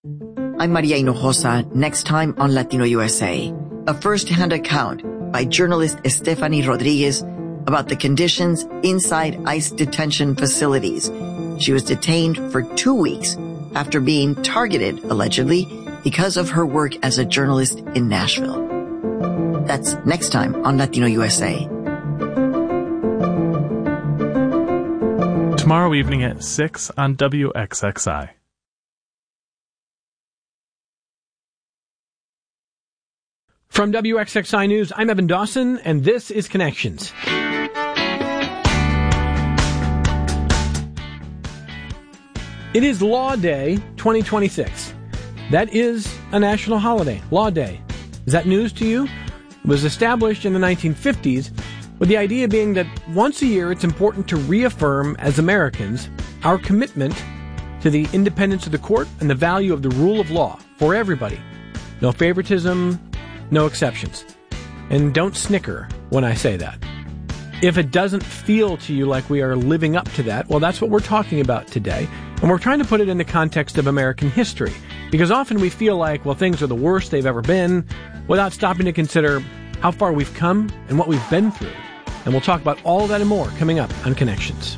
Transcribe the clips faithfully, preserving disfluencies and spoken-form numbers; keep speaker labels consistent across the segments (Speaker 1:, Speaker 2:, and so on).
Speaker 1: I'm Maria Hinojosa. Next time on Latino U S A, a first-hand account by journalist Estefany Rodriguez about the conditions inside ICE detention facilities. She was detained for two weeks after being targeted, allegedly, because of her work as a journalist in Nashville. That's next time on Latino U S A.
Speaker 2: Tomorrow evening at six on W X X I.
Speaker 3: From W X X I News, I'm Evan Dawson, and this is Connections. It is Law Day twenty twenty-six. That is a national holiday, Law Day. Is that news to you? It was established in the nineteen fifties with the idea being that once a year it's important to reaffirm as Americans our commitment to the independence of the court and the value of the rule of law for everybody. No favoritism, no exceptions. And don't snicker when I say that. If it doesn't feel to you like we are living up to that, well, that's what we're talking about today. And we're trying to put it in the context of American history. Because often we feel like, well, things are the worst they've ever been, without stopping to consider how far we've come and what we've been through. And we'll talk about all of that and more coming up on Connections.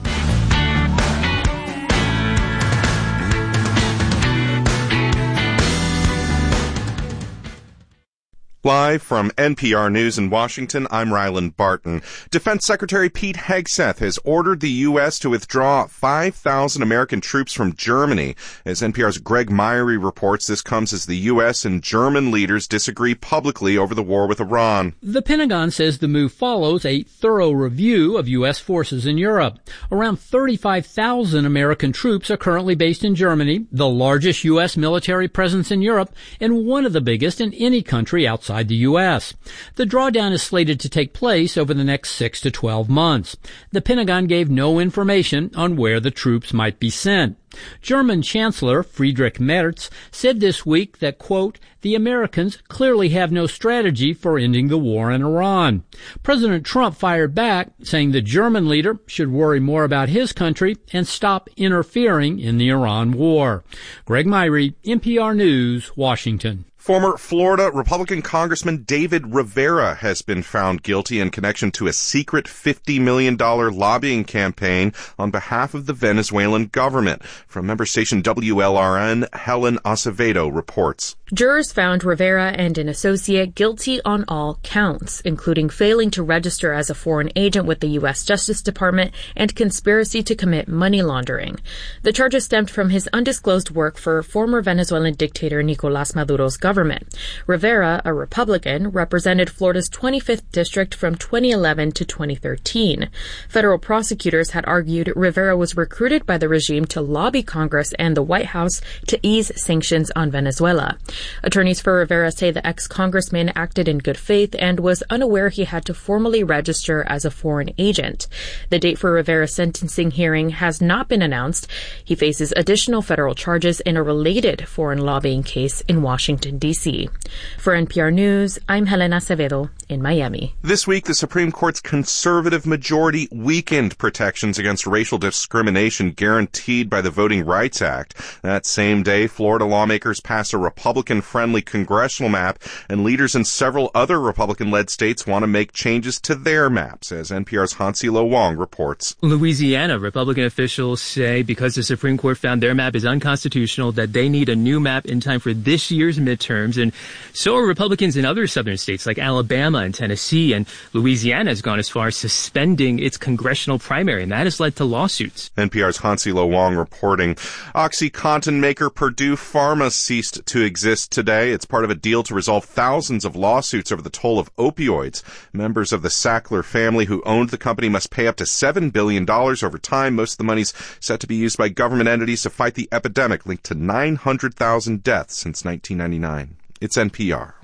Speaker 4: Live from N P R News in Washington, I'm Ryland Barton. Defense Secretary Pete Hegseth has ordered the U S to withdraw five thousand American troops from Germany. As N P R's Greg Myrie reports, this comes as the U S and German leaders disagree publicly over the war with Iran.
Speaker 5: The Pentagon says the move follows a thorough review of U S forces in Europe. Around thirty-five thousand American troops are currently based in Germany, the largest U S military presence in Europe, and one of the biggest in any country outside the U S. The drawdown is slated to take place over the next six to twelve months. The Pentagon gave no information on where the troops might be sent. German Chancellor Friedrich Merz said this week that, quote, the Americans clearly have no strategy for ending the war in Iran. President Trump fired back, saying the German leader should worry more about his country and stop interfering in the Iran war. Greg Myrie, N P R News, Washington.
Speaker 4: Former Florida Republican Congressman David Rivera has been found guilty in connection to a secret fifty million dollars lobbying campaign on behalf of the Venezuelan government. From member station W L R N, Helen Acevedo reports.
Speaker 6: Jurors found Rivera and an associate guilty on all counts, including failing to register as a foreign agent with the U S Justice Department and conspiracy to commit money laundering. The charges stemmed from his undisclosed work for former Venezuelan dictator Nicolás Maduro's government. Rivera, a Republican, represented Florida's twenty-fifth district from twenty eleven to twenty thirteen. Federal prosecutors had argued Rivera was recruited by the regime to lobby Congress and the White House to ease sanctions on Venezuela. Attorneys for Rivera say the ex-congressman acted in good faith and was unaware he had to formally register as a foreign agent. The date for Rivera's sentencing hearing has not been announced. He faces additional federal charges in a related foreign lobbying case in Washington, D C. For N P R News, I'm Helena Acevedo in Miami.
Speaker 4: This week, the Supreme Court's conservative majority weakened protections against racial discrimination guaranteed by the Voting Rights Act. That same day, Florida lawmakers passed a Republican-friendly congressional map, and leaders in several other Republican-led states want to make changes to their maps, as N P R's Hansi Lo Wong reports.
Speaker 7: Louisiana Republican officials say because the Supreme Court found their map is unconstitutional, that they need a new map in time for this year's midterms. And so are Republicans in other southern states like Alabama and Tennessee, and Louisiana has gone as far as suspending its congressional primary, and that has led to lawsuits.
Speaker 4: N P R's Hansi Lo Wong reporting. OxyContin maker Purdue Pharma ceased to exist today. It's part of a deal to resolve thousands of lawsuits over the toll of opioids. Members of the Sackler family who owned the company must pay up to seven billion dollars over time. Most of the money's set to be used by government entities to fight the epidemic linked to nine hundred thousand deaths since nineteen ninety-nine. It's N P R.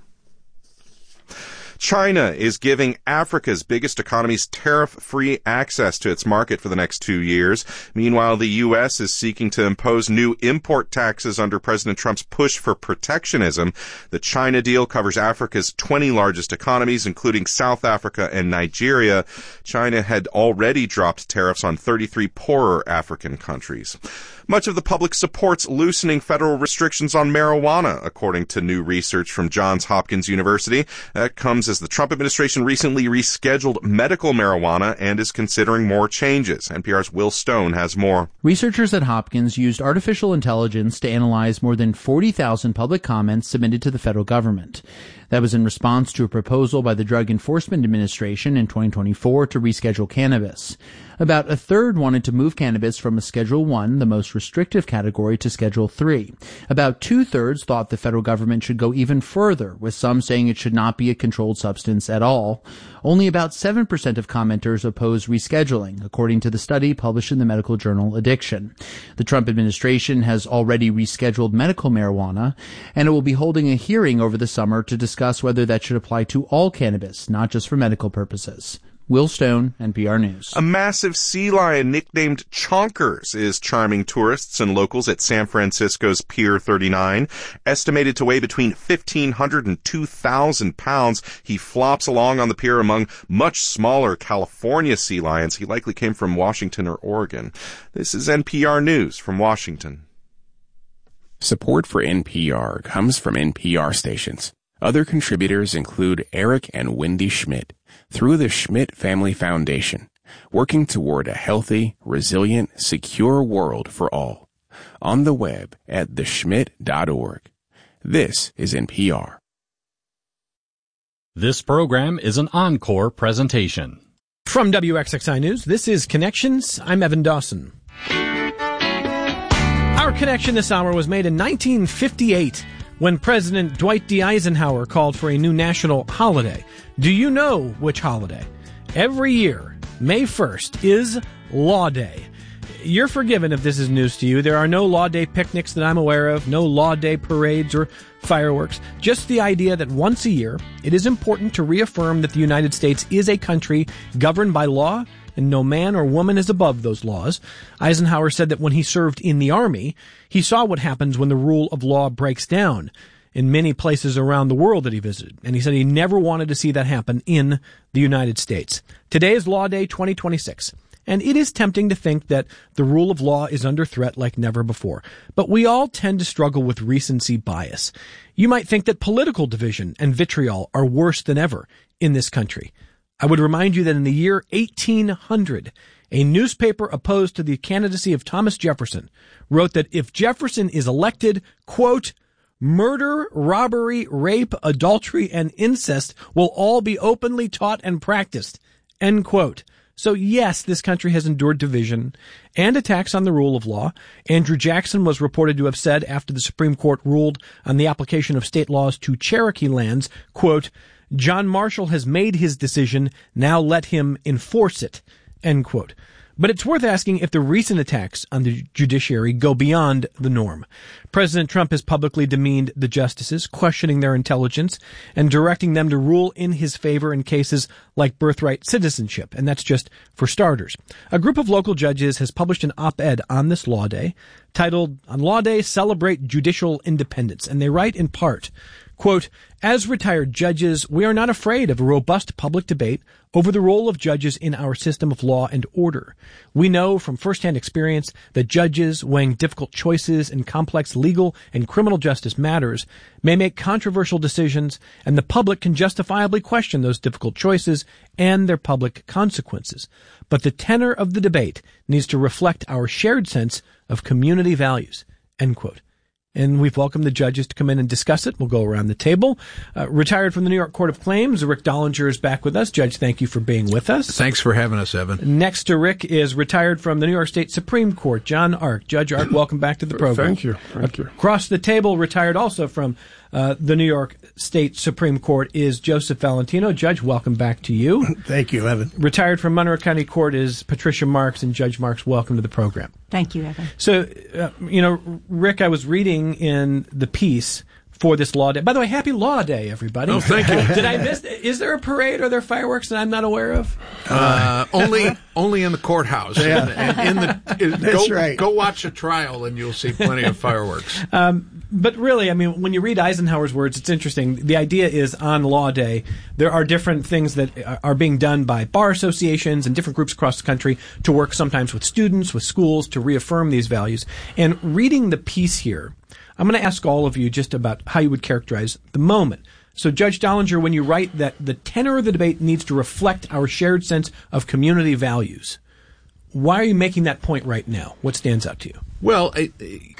Speaker 4: China is giving Africa's biggest economies tariff-free access to its market for the next two years. Meanwhile, the U S is seeking to impose new import taxes under President Trump's push for protectionism. The China deal covers Africa's twenty largest economies, including South Africa and Nigeria. China had already dropped tariffs on thirty-three poorer African countries. Much of the public supports loosening federal restrictions on marijuana, according to new research from Johns Hopkins University. That comes as the Trump administration recently rescheduled medical marijuana and is considering more changes. N P R's Will Stone has more.
Speaker 8: Researchers at Hopkins used artificial intelligence to analyze more than forty thousand public comments submitted to the federal government. That was in response to a proposal by the Drug Enforcement Administration in twenty twenty-four to reschedule cannabis. About a third wanted to move cannabis from a Schedule one, the most restrictive category, to Schedule three. About two-thirds thought the federal government should go even further, with some saying it should not be a controlled substance at all. Only about seven percent of commenters opposed rescheduling, according to the study published in the medical journal Addiction. The Trump administration has already rescheduled medical marijuana, and it will be holding a hearing over the summer to discuss whether that should apply to all cannabis, not just for medical purposes. Will Stone, N P R News.
Speaker 4: A massive sea lion nicknamed Chonkers is charming tourists and locals at San Francisco's Pier thirty-nine. Estimated to weigh between fifteen hundred and two thousand pounds, he flops along on the pier among much smaller California sea lions. He likely came from Washington or Oregon. This is N P R News from Washington.
Speaker 9: Support for N P R comes from N P R stations. Other contributors include Eric and Wendy Schmidt through the Schmidt Family Foundation, working toward a healthy, resilient, secure world for all. On the web at the schmidt dot org. This is N P R.
Speaker 10: This program is an encore presentation.
Speaker 3: From W X X I News, this is Connections. I'm Evan Dawson. Our connection this hour was made in nineteen fifty-eight when President Dwight D. Eisenhower called for a new national holiday. Do you know which holiday? Every year, May first is Law Day. You're forgiven if this is news to you. There are no Law Day picnics that I'm aware of, no Law Day parades or fireworks. Just the idea that once a year, it is important to reaffirm that the United States is a country governed by law and no man or woman is above those laws. Eisenhower said that when he served in the Army, he saw what happens when the rule of law breaks down in many places around the world that he visited. And he said he never wanted to see that happen in the United States. Today is Law Day twenty twenty-six. And it is tempting to think that the rule of law is under threat like never before. But we all tend to struggle with recency bias. You might think that political division and vitriol are worse than ever in this country. I would remind you that in the year eighteen hundred, a newspaper opposed to the candidacy of Thomas Jefferson wrote that if Jefferson is elected, quote, murder, robbery, rape, adultery, and incest will all be openly taught and practiced, end quote. So yes, this country has endured division and attacks on the rule of law. Andrew Jackson was reported to have said after the Supreme Court ruled on the application of state laws to Cherokee lands, quote, John Marshall has made his decision, now let him enforce it, end quote. But it's worth asking if the recent attacks on the judiciary go beyond the norm. President Trump has publicly demeaned the justices, questioning their intelligence and directing them to rule in his favor in cases like birthright citizenship, and that's just for starters. A group of local judges has published an op-ed on this Law Day titled, On Law Day, Celebrate Judicial Independence, and they write in part, quote, as retired judges, we are not afraid of a robust public debate over the role of judges in our system of law and order. We know from firsthand experience that judges weighing difficult choices in complex legal and criminal justice matters may make controversial decisions, and the public can justifiably question those difficult choices and their public consequences. But the tenor of the debate needs to reflect our shared sense of community values, end quote. And we've welcomed the judges to come in and discuss it. We'll go around the table. Uh, retired from the New York Court of Claims, Rick Dollinger is back with us. Judge, thank you for being with us.
Speaker 11: Thanks for having us, Evan.
Speaker 3: Next to Rick is retired from the New York State Supreme Court, John Ark. Judge Ark, welcome back to the program.
Speaker 11: Thank you. Thank you.
Speaker 3: Across the table, retired also from uh, the New York State Supreme Court is Joseph Valentino. Judge, welcome back to you.
Speaker 12: Thank you, Evan.
Speaker 3: Retired from Monroe County Court is Patricia Marks, and Judge Marks, welcome to the program.
Speaker 13: Thank you, Evan.
Speaker 3: So, uh, you know, Rick, I was reading in the piece for this Law Day. By the way, happy Law Day, everybody.
Speaker 11: Oh, thank you.
Speaker 3: Did I miss? Is there a parade? Are there fireworks that I'm not aware of?
Speaker 11: Uh, only, only in the courthouse.
Speaker 3: Yeah.
Speaker 11: And, and in the, in,
Speaker 12: That's
Speaker 11: go,
Speaker 12: right.
Speaker 11: Go watch a trial, and you'll see plenty of fireworks.
Speaker 3: Um, But really, I mean, when you read Eisenhower's words, it's interesting. The idea is on Law Day, there are different things that are being done by bar associations and different groups across the country to work sometimes with students, with schools, to reaffirm these values. And reading the piece here, I'm going to ask all of you just about how you would characterize the moment. So, Judge Dollinger, when you write that the tenor of the debate needs to reflect our shared sense of community values, why are you making that point right now? What stands out to you?
Speaker 11: Well, I, I,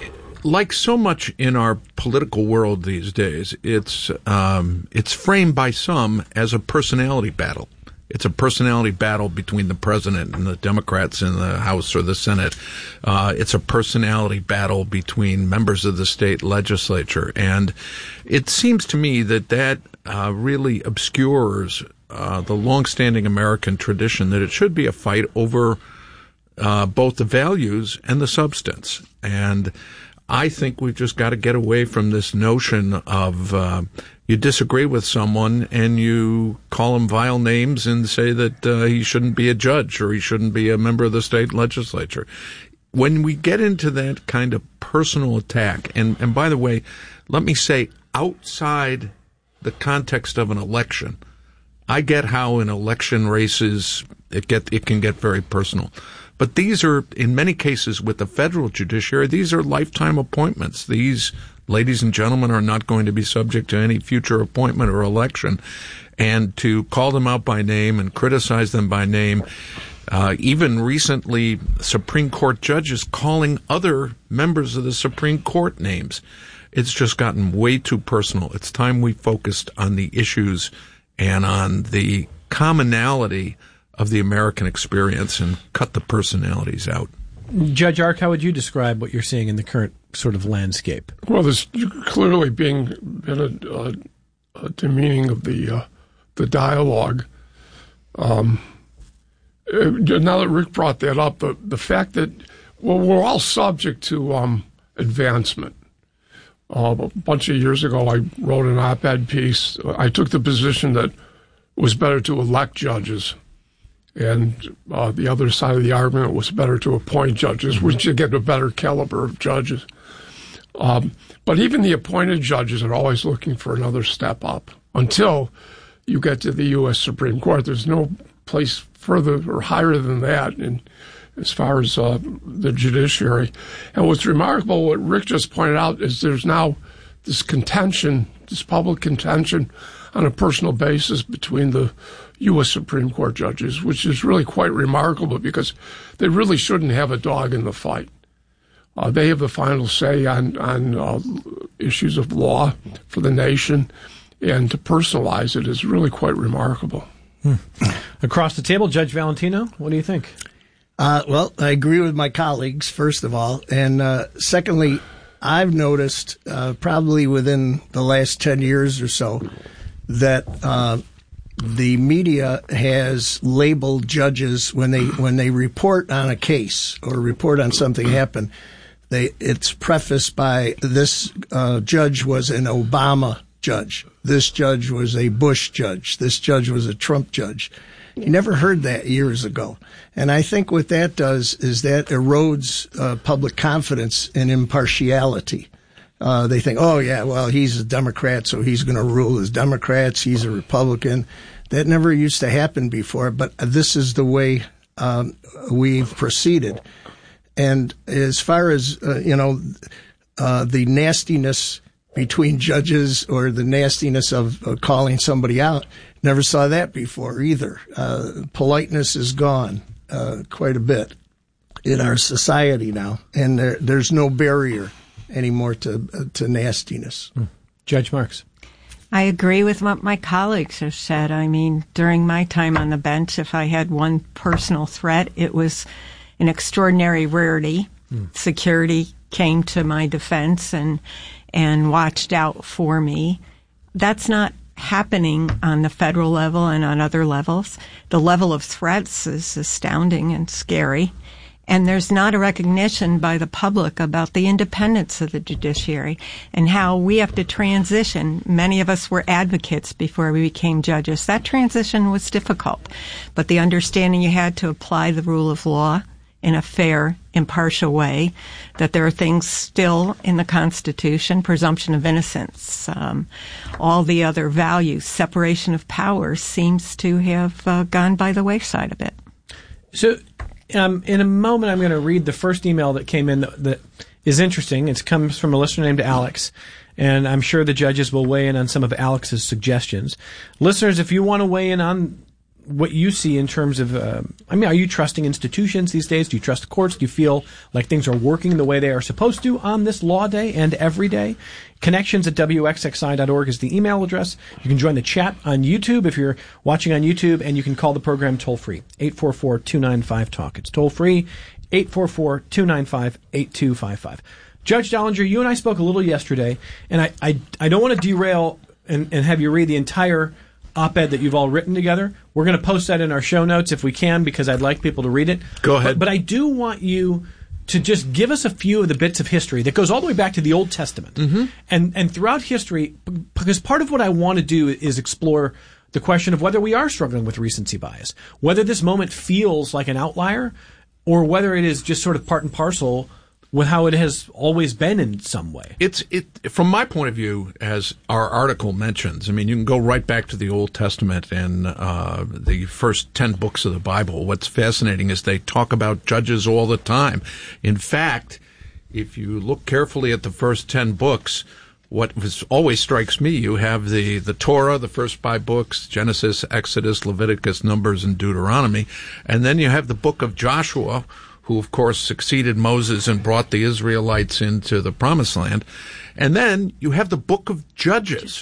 Speaker 11: like so much in our political world these days, it's um, it's framed by some as a personality battle. It's a personality battle between the president and the Democrats in the House or the Senate. Uh, it's a personality battle between members of the state legislature. And it seems to me that that uh, really obscures uh, the longstanding American tradition that it should be a fight over uh, both the values and the substance. And I think we've just got to get away from this notion of uh, you disagree with someone and you call him vile names and say that uh, he shouldn't be a judge or he shouldn't be a member of the state legislature. When we get into that kind of personal attack, and, and by the way, let me say, outside the context of an election, I get how in election races it get it can get very personal. But these are, in many cases with the federal judiciary, these are lifetime appointments. These, ladies and gentlemen, are not going to be subject to any future appointment or election. And to call them out by name and criticize them by name, uh, even recently, Supreme Court judges calling other members of the Supreme Court names. It's just gotten way too personal. It's time we focused on the issues and on the commonality of the American experience and cut the personalities out.
Speaker 3: Judge Ark, how would you describe what you're seeing in the current sort of landscape?
Speaker 12: Well, there's clearly being been a, a, a demeaning of the uh, the dialogue. Um, now that Rick brought that up, the the fact that well, we're all subject to um, advancement. Uh, a bunch of years ago, I wrote an op-ed piece. I took the position that it was better to elect judges. And uh, the other side of the argument was better to appoint judges, which you get a better caliber of judges. Um, but even the appointed judges are always looking for another step up until you get to the U S Supreme Court. There's no place further or higher than that in, as far as uh, the judiciary. And what's remarkable, what Rick just pointed out, is there's now this contention, this public contention on a personal basis between the U S Supreme Court judges, which is really quite remarkable because they really shouldn't have a dog in the fight. Uh, they have the final say on, on uh, issues of law for the nation, and to personalize it is really quite remarkable.
Speaker 3: Hmm. Across the table, Judge Valentino, what do you think?
Speaker 13: Uh, well, I agree with my colleagues, first of all. And uh, secondly, I've noticed uh, probably within the last ten years or so that uh, the media has labeled judges when they when they report on a case or report on something happened. They it's prefaced by this uh, judge was an Obama judge. This judge was a Bush judge. This judge was a Trump judge. You never heard that years ago. And I think what that does is that erodes uh, public confidence in impartiality. Uh, they think, oh, yeah, well, he's a Democrat, so he's going to rule as Democrats. He's a Republican. That never used to happen before, but this is the way um, we've proceeded. And as far as, uh, you know, uh, the nastiness between judges or the nastiness of uh, calling somebody out, never saw that before either. Uh, politeness is gone uh, quite a bit in our society now, and there, there's no barrier anymore to uh, to nastiness.
Speaker 3: Hmm. Judge Marks.
Speaker 14: I agree with what my colleagues have said. I mean, during my time on the bench, if I had one personal threat, it was an extraordinary rarity. Hmm. Security came to my defense and and watched out for me. That's not happening on the federal level and on other levels. The level of threats is astounding and scary. And there's not a recognition by the public about the independence of the judiciary and how we have to transition. Many of us were advocates before we became judges. That transition was difficult, but the understanding you had to apply the rule of law in a fair, impartial way, that there are things still in the Constitution, presumption of innocence, um, all the other values, separation of powers seems to have uh, gone by the wayside a bit.
Speaker 3: So um, in a moment, I'm going to read the first email that came in that, that is interesting. It comes from a listener named Alex, and I'm sure the judges will weigh in on some of Alex's suggestions. Listeners, if you want to weigh in on what you see in terms of, uh, I mean, are you trusting institutions these days? Do you trust courts? Do you feel like things are working the way they are supposed to on this law day and every day? Connections at W X X I dot org is the email address. You can join the chat on YouTube if you're watching on YouTube, and you can call the program toll-free, eight four four, two nine five, talk. It's toll-free, eight four four, two nine five, eight two five five. Judge Dollinger, you and I spoke a little yesterday, and I, I, I don't want to derail and, and have you read the entire op-ed that you've all written together. We're going to post that in our show notes if we can, because I'd like people to read it.
Speaker 11: Go ahead.
Speaker 3: But, but I do want you to just give us a few of the bits of history that goes all the way back to the Old Testament.
Speaker 11: Mm-hmm.
Speaker 3: And, and throughout history, because part of what I want to do is explore the question of whether we are struggling with recency bias, whether this moment feels like an outlier, or whether it is just sort of part and parcel with how it has always been in some way.
Speaker 11: It's it from my point of view, as our article mentions. I mean, you can go right back to the Old Testament and uh, the first ten books of the Bible. What's fascinating is they talk about judges all the time. In fact, if you look carefully at the first ten books, what was, always strikes me, you have the, the Torah, the first five books, Genesis, Exodus, Leviticus, Numbers, and Deuteronomy, and then you have the book of Joshua, who, of course, succeeded Moses and brought the Israelites into the Promised Land. And then you have the book of Judges,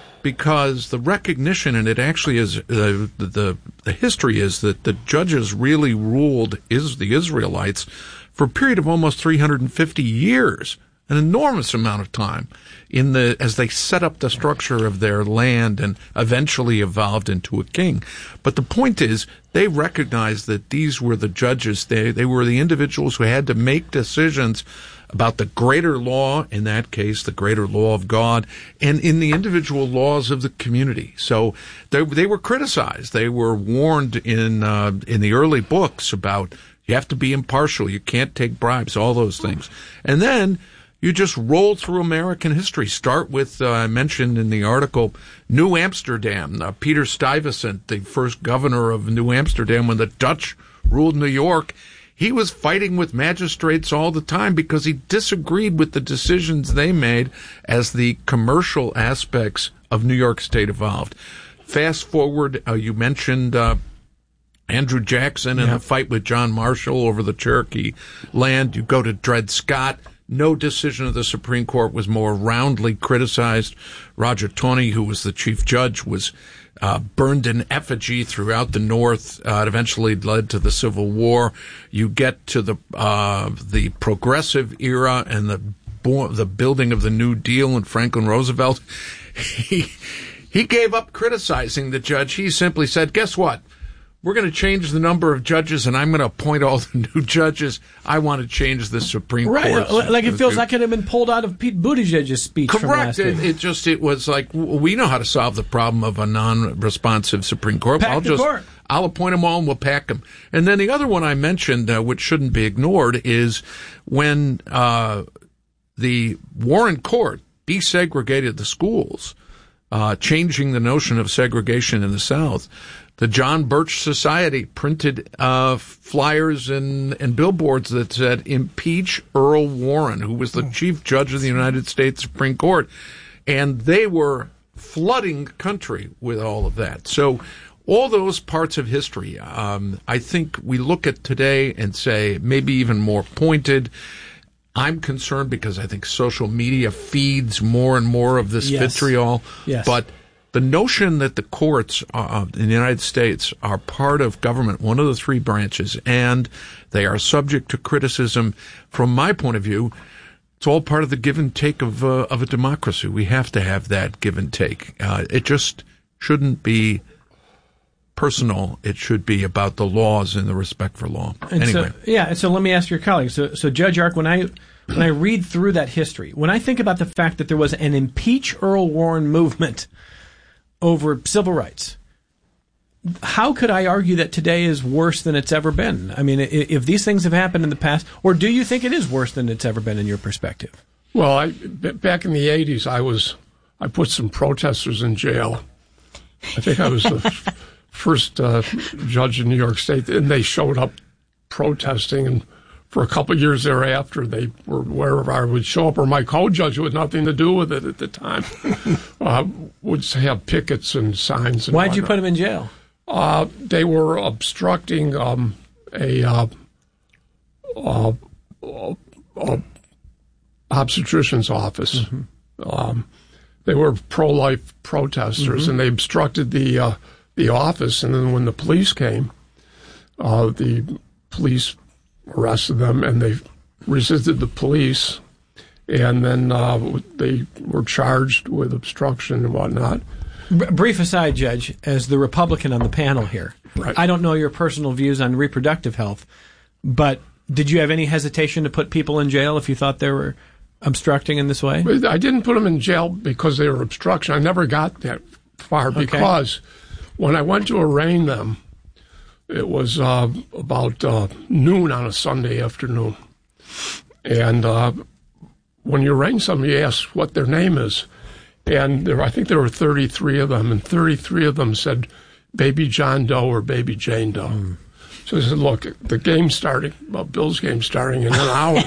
Speaker 11: because the recognition, and it actually is, uh, the, the the history is that the judges really ruled is the Israelites for a period of almost three hundred fifty years, an enormous amount of time, in the as they set up the structure of their land and eventually evolved into a king. But the point is, they recognized that these were the judges. They they were the individuals who had to make decisions about the greater law, in that case, the greater law of God, and in the individual laws of the community. So they they were criticized. They were warned in uh, in the early books about you have to be impartial, you can't take bribes, all those things. And then you just roll through American history. Start with, uh, I mentioned in the article, New Amsterdam. Uh, Peter Stuyvesant, the first governor of New Amsterdam when the Dutch ruled New York, he was fighting with magistrates all the time because he disagreed with the decisions they made as the commercial aspects of New York State evolved. Fast forward, uh, you mentioned uh, Andrew Jackson and yeah. the fight with John Marshall over the Cherokee land. You go to Dred Scott. No decision of the Supreme Court was more roundly criticized. Roger Taney, who was the chief judge, was uh, burned in effigy throughout the North. Uh, it eventually led to the Civil War. You get to the uh, the progressive era and the bo- the building of the New Deal and Franklin Roosevelt. He he gave up criticizing the judge. He simply said, "Guess what? We're going to change the number of judges, and I'm going to appoint all the new judges. I want to change the Supreme
Speaker 3: right,
Speaker 11: Court."
Speaker 3: Right, like it feels like it had been pulled out of Pete Buttigieg's speech.
Speaker 11: Correct.
Speaker 3: From last
Speaker 11: it,
Speaker 3: week.
Speaker 11: it just it was like, we know how to solve the problem of a non-responsive Supreme Court.
Speaker 3: Pack
Speaker 11: I'll
Speaker 3: the
Speaker 11: just
Speaker 3: court.
Speaker 11: I'll appoint them all, and we'll pack them. And then the other one I mentioned, uh, which shouldn't be ignored, is when uh, the Warren Court desegregated the schools, uh, changing the notion of segregation in the South. The John Birch Society printed uh, flyers and, and billboards that said, "Impeach Earl Warren," who was the chief judge of the United States Supreme Court. And they were flooding the country with all of that. So all those parts of history, um, I think we look at today and say, maybe even more pointed. I'm concerned because I think social media feeds more and more of this
Speaker 3: yes.
Speaker 11: vitriol.
Speaker 3: Yes.
Speaker 11: But the notion that the courts uh, in the United States are part of government, one of the three branches, and they are subject to criticism, from my point of view, it's all part of the give and take of uh, of a democracy. We have to have that give and take. Uh, it just shouldn't be personal. It should be about the laws and the respect for law.
Speaker 3: And
Speaker 11: anyway.
Speaker 3: So, yeah, and so let me ask your colleagues. So, so Judge Ark, when I when I read through that history, when I think about the fact that there was an impeach Earl Warren movement over civil rights, how could I argue that today is worse than it's ever been? I mean, if these things have happened in the past, or do you think it is worse than it's ever been in your perspective?
Speaker 12: Well, I, b- back in the eighties, I was I put some protesters in jail. I think I was the f- first uh, judge in New York State, and they showed up protesting, and for a couple of years thereafter, they were wherever I would show up, or my co-judge, who had nothing to do with it at the time, uh, would have pickets and signs. And
Speaker 3: Why'd you
Speaker 12: whatnot.
Speaker 3: put them in jail?
Speaker 12: Uh, they were obstructing um, a uh, uh, uh, uh, obstetrician's office. Mm-hmm. Um, they were pro-life protesters, mm-hmm. and they obstructed the uh, the office. And then when the police came, uh, the police arrested them, and they resisted the police. And then uh, they were charged with obstruction and whatnot.
Speaker 3: B- brief aside, Judge, as the Republican on the panel here,
Speaker 12: right.
Speaker 3: I don't know your personal views on reproductive health, but did you have any hesitation to put people in jail if you thought they were obstructing in this way?
Speaker 12: I didn't put them in jail because they were obstruction. I never got that far
Speaker 3: Okay.
Speaker 12: because when I went to arraign them, it was uh, about uh, noon on a Sunday afternoon. And uh, when you arraign somebody, you ask what their name is. And there, I think there were thirty-three of them, and thirty-three of them said Baby John Doe or Baby Jane Doe. Mm. So I said, look, the game's starting, well, Bill's game's starting in an hour.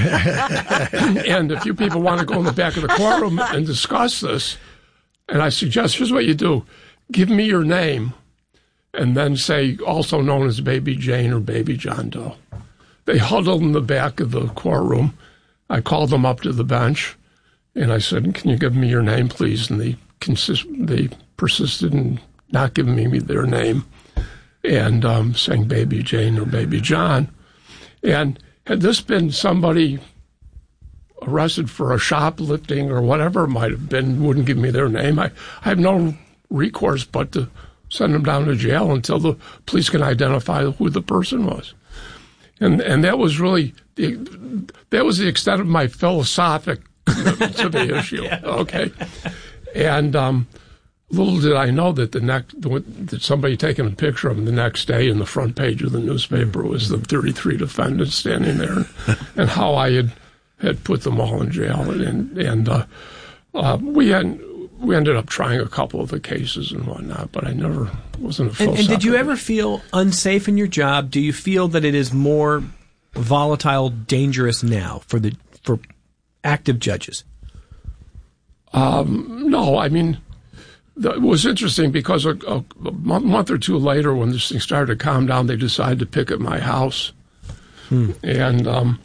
Speaker 12: And if you people want to go in the back of the courtroom and discuss this, and I suggest, here's what you do. Give me your name, and then say, also known as Baby Jane or Baby John Doe. They huddled in the back of the courtroom. I called them up to the bench, and I said, can you give me your name, please? And they consist- they persisted in not giving me their name and um, saying Baby Jane or Baby John. And had this been somebody arrested for a shoplifting or whatever it might have been, wouldn't give me their name, I, I have no recourse but to send them down to jail until the police can identify who the person was. And and that was really, the, that was the extent of my philosophic commitment to the issue. Yeah, okay. okay. And um, little did I know that the next, that somebody taking a picture of them the next day in the front page of the newspaper was the thirty-three defendants standing there, and, and how I had, had put them all in jail. And, and uh, uh, we had we ended up trying a couple of the cases and whatnot, but I never wasn't a full
Speaker 3: and, and did you ever feel unsafe in your job? Do you feel that it is more volatile, dangerous now for the for active judges?
Speaker 12: Um, no, I mean, the, it was interesting because a, a, a month or two later, when this thing started to calm down, they decided to picket my house. Hmm. And um,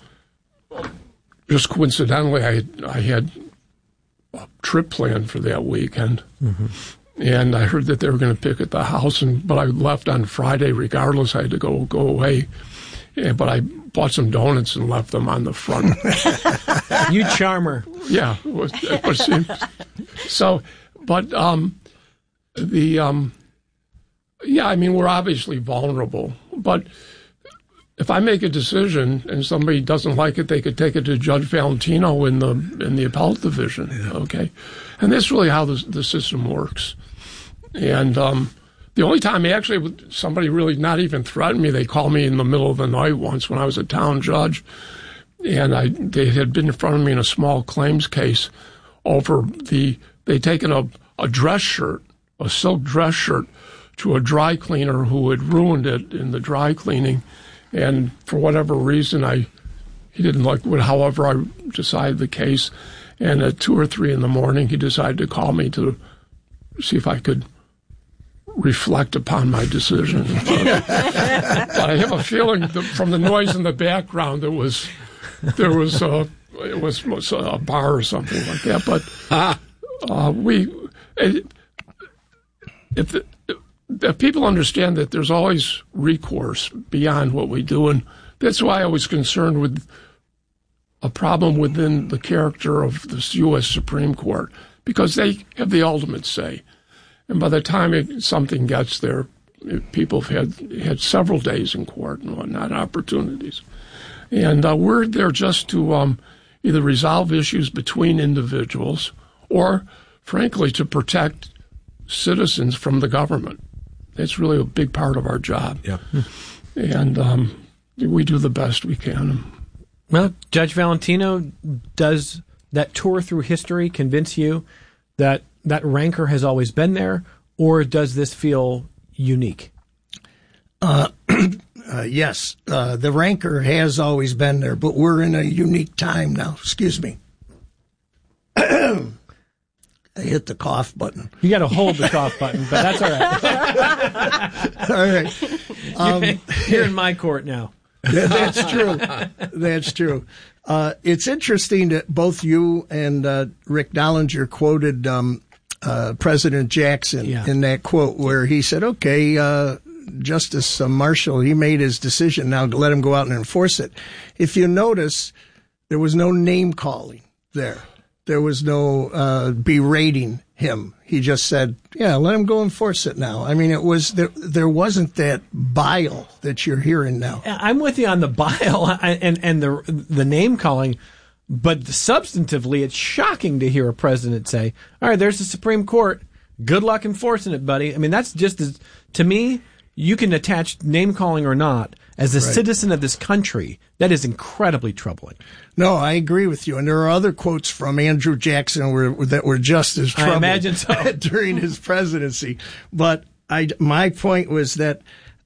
Speaker 12: just coincidentally, I, I had a trip planned for that weekend. Mm-hmm. And I heard that they were going to picket the house, and but I left on Friday regardless. I had to go go away. Yeah, but I bought some donuts and left them on the front.
Speaker 3: You charmer.
Speaker 12: Yeah. It was, it was, so, but um, the, um, yeah, I mean, we're obviously vulnerable. But if I make a decision and somebody doesn't like it, they could take it to Judge Valentino in the in the appellate division, yeah. Okay? And that's really how the, the system works. And um, the only time actually somebody really not even threatened me, they called me in the middle of the night once when I was a town judge, and I they had been in front of me in a small claims case over the, they'd taken a, a dress shirt, a silk dress shirt, to a dry cleaner who had ruined it in the dry cleaning, and for whatever reason, I he didn't like what, however I decided the case, and at two or three in the morning, he decided to call me to see if I could reflect upon my decision. But I have a feeling that from the noise in the background, there was there was a, it was, was a bar or something like that. But uh, we, if, if, if people understand that there's always recourse beyond what we do, and that's why I was concerned with a problem within the character of the U S Supreme Court, because they have the ultimate say. And by the time it, something gets there, it, people have had, had several days in court and whatnot, opportunities. And uh, we're there just to um, either resolve issues between individuals or, frankly, to protect citizens from the government. that's really a big part of our job.
Speaker 11: Yeah.
Speaker 12: And um, we do the best we can.
Speaker 3: Well, Judge Valentino, does that tour through history convince you that that rancor has always been there, or does this feel unique?
Speaker 13: Uh, uh, yes, uh, the rancor has always been there, but we're in a unique time now. Excuse me. I hit the cough button.
Speaker 3: You got to hold the cough button, but that's all right.
Speaker 13: All right. Um,
Speaker 3: You're in my court now.
Speaker 13: Yeah, that's true. That's true. Uh, it's interesting that both you and uh, Rick Dollinger quoted um, uh, President Jackson
Speaker 3: yeah.
Speaker 13: in that quote where he said, okay, uh, Justice uh, Marshall, he made his decision now to let him go out and enforce it. If you notice, there was no name calling there. There was no uh, berating him. He just said, yeah, let him go enforce it now. I mean, it was there, there wasn't that bile that you're hearing now.
Speaker 3: I'm with you on the bile and, and the the name calling, but substantively, it's shocking to hear a president say, all right, there's the Supreme Court. Good luck enforcing it, buddy. I mean, that's just as, to me, you can attach name calling or not. As a right. citizen of this country, that is incredibly troubling.
Speaker 13: No, I agree with you. And there are other quotes from Andrew Jackson where, that were just as troubling.
Speaker 3: I imagine so.
Speaker 13: during his presidency. But I, my point was that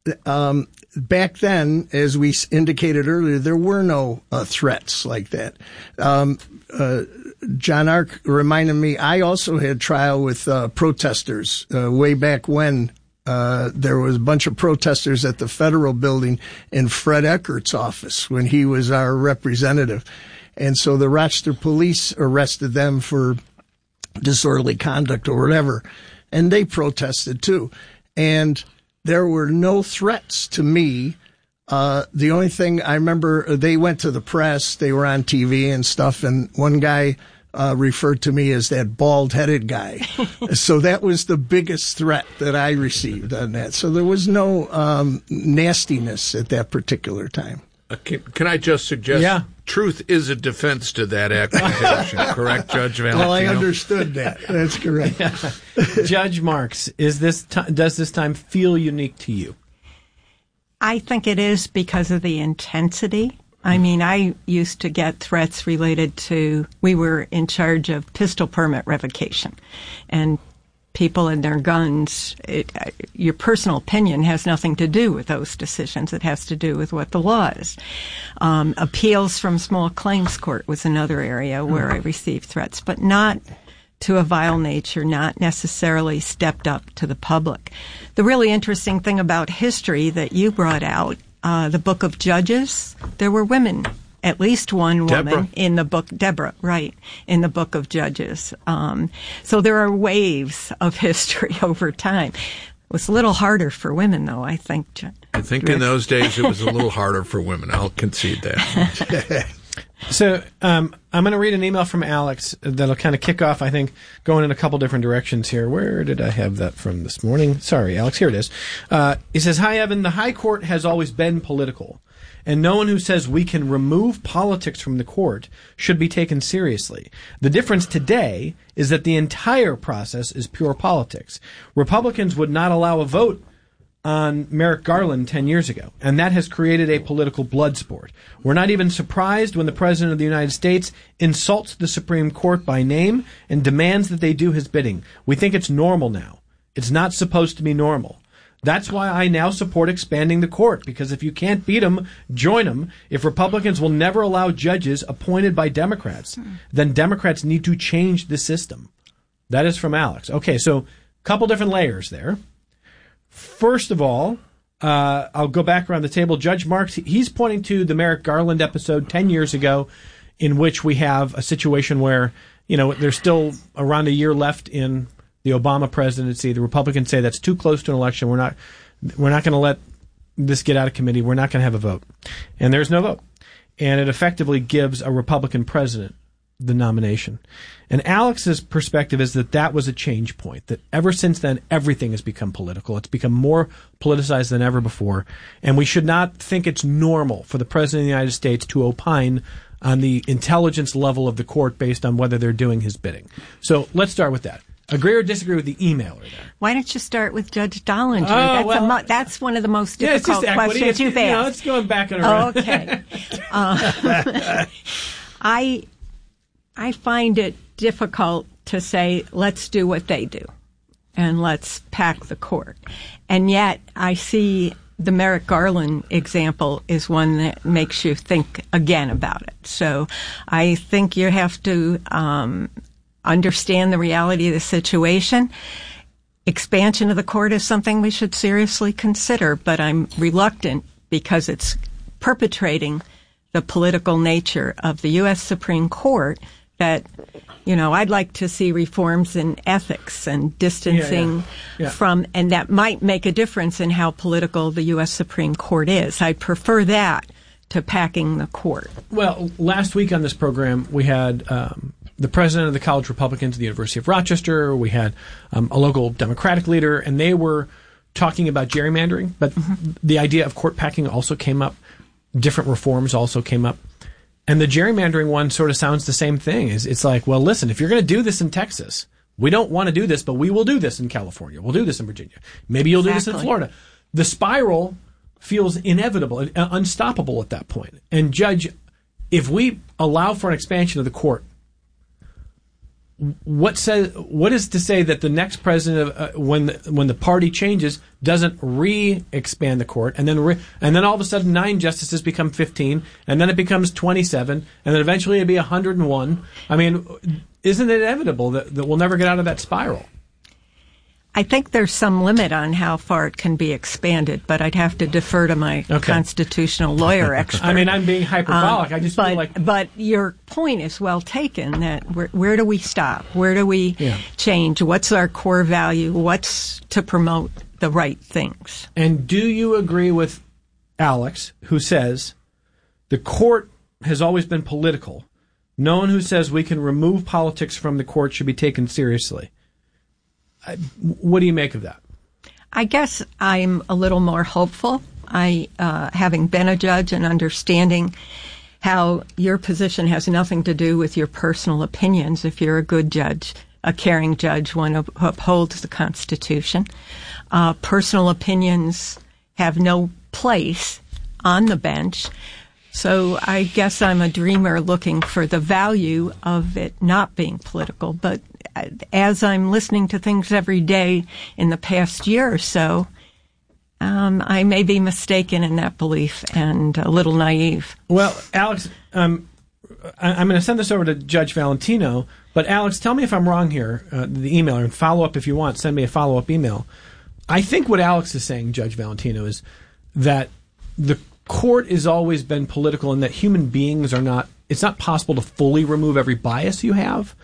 Speaker 13: um, back then, as we indicated earlier, there were no uh, threats like that. Um, uh, John Ark reminded me, I also had trial with uh, protesters uh, way back when. Uh, there was a bunch of protesters at the federal building in Fred Eckert's office when he was our representative. And so the Rochester police arrested them for disorderly conduct or whatever. And they protested too. And there were no threats to me. Uh, the only thing I remember, they went to the press, they were on T V and stuff. And one guy Uh, referred to me as that bald-headed guy. So that was the biggest threat that I received on that. So there was no um, nastiness at that particular time.
Speaker 11: Uh, can, can I just suggest
Speaker 3: yeah.
Speaker 11: truth is a defense to that accusation, correct, Judge Valentino?
Speaker 13: Well, I understood that. That's correct.
Speaker 3: Yeah. Judge Marks, is this t- does this time feel unique to you?
Speaker 14: I think it is because of the intensity. I mean, I used to get threats related to, we were in charge of pistol permit revocation, and people and their guns, it, your personal opinion has nothing to do with those decisions. It has to do with what the law is. Um, appeals from small claims court was another area where I received threats, but not to a vile nature, not necessarily stepped up to the public. The really interesting thing about history that you brought out, Uh, the Book of Judges, there were women, at least one woman
Speaker 11: Deborah.
Speaker 14: in the book, Deborah, right, in the Book of Judges. Um, so there are waves of history over time. It was a little harder for women, though, I think.
Speaker 11: I think in those days it was a little harder for women. I'll concede that.
Speaker 3: So um, I'm going to read an email from Alex that'll kind of kick off, I think, going in a couple different directions here. Where did I have that from this morning? Sorry, Alex, here it is. Uh, he says, hi, Evan, the High Court has always been political, and no one who says we can remove politics from the court should be taken seriously. The difference today is that the entire process is pure politics. Republicans would not allow a vote on Merrick Garland ten years ago, and that has created a political blood sport. We're not even surprised when the President of the United States insults the Supreme Court by name and demands that they do his bidding. We think it's normal now. It's not supposed to be normal. That's why I now support expanding the court, because if you can't beat them, join them. If Republicans will never allow judges appointed by Democrats, then Democrats need to change the system. That is from Alex. Okay, so a couple different layers there. First of all, uh, I'll go back around the table. Judge Marks, he's pointing to the Merrick Garland episode ten years ago, in which we have a situation where, you know, there's still around a year left in the Obama presidency. The Republicans say that's too close to an election. We're not, we're not going to let this get out of committee. We're not going to have a vote. And there's no vote. And it effectively gives a Republican president the nomination. And Alex's perspective is that that was a change point, that ever since then, everything has become political. It's become more politicized than ever before. And we should not think it's normal for the President of the United States to opine on the intelligence level of the court based on whether they're doing his bidding. So let's start with that. Agree or disagree with the emailer there?
Speaker 14: Why don't you start with Judge Dollinger?
Speaker 3: Oh,
Speaker 14: that's,
Speaker 3: well,
Speaker 14: a mo- that's one of the most
Speaker 3: yeah,
Speaker 14: difficult
Speaker 3: it's just equity.
Speaker 14: questions
Speaker 3: It's,
Speaker 14: you've
Speaker 3: you know,
Speaker 14: asked.
Speaker 3: it's going back and around.
Speaker 14: Okay. uh, I I find it difficult to say, let's do what they do and let's pack the court. And yet I see the Merrick Garland example is one that makes you think again about it. So I think you have to um, understand the reality of the situation. Expansion of the court is something we should seriously consider, but I'm reluctant because it's perpetrating the political nature of the U S Supreme Court that, you know, I'd like to see reforms in ethics and distancing
Speaker 3: yeah, yeah. Yeah.
Speaker 14: from, and that might make a difference in how political the U S Supreme Court is. I prefer that to packing the court.
Speaker 3: Well, last week on this program, we had um, the president of the College Republicans at the University of Rochester. We had um, a local Democratic leader, and they were talking about gerrymandering, but mm-hmm. the idea of court packing also came up. Different reforms also came up. And the gerrymandering one sort of sounds the same thing. It's, it's like, well, listen, if you're going to do this in Texas, we don't want to do this, but we will do this in California. We'll do this in Virginia. Maybe you'll exactly. do this in Florida. The spiral feels inevitable, uh, unstoppable at that point. And Judge, if we allow for an expansion of the court, what says what is to say that the next president, of, uh, when the, when the party changes, doesn't re-expand the court, and then re- and then all of a sudden nine justices become fifteen, and then it becomes twenty-seven, and then eventually it'll be one hundred one. I mean, isn't it inevitable that, that we'll never get out of that spiral?
Speaker 14: I think there's some limit on how far it can be expanded, but I'd have to defer to my okay. constitutional lawyer expert.
Speaker 3: I mean, I'm being hyperbolic. Um, I just
Speaker 14: but,
Speaker 3: feel like...
Speaker 14: But your point is well taken, that where, where do we stop? Where do we yeah. change? What's our core value? What's to promote the right things?
Speaker 3: And do you agree with Alex, who says the court has always been political? No one who says we can remove politics from the court should be taken seriously. What do you make of that?
Speaker 14: I guess I'm a little more hopeful. I, uh, having been a judge and understanding how your position has nothing to do with your personal opinions. If you're a good judge, a caring judge, one who upholds the Constitution, uh, personal opinions have no place on the bench. So I guess I'm a dreamer looking for the value of it not being political. But as I'm listening to things every day in the past year or so, um, I may be mistaken in that belief and a little naive.
Speaker 3: Well, Alex, um, I- I'm going to send this over to Judge Valentino. But Alex, tell me if I'm wrong here, uh, the emailer, and follow up if you want. Send me a follow-up email. I think what Alex is saying, Judge Valentino, is that the court has always been political and that human beings are not, it's not possible to fully remove every bias you have.